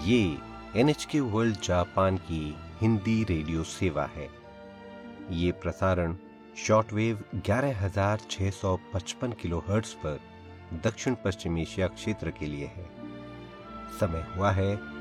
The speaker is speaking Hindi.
ये NHK वर्ल्ड जापान की हिंदी रेडियो सेवा है। ये प्रसारण शॉर्टवेव 11,655 किलोहर्ट्ज पर दक्षिण पश्चिम एशिया क्षेत्र के लिए है। समय हुआ है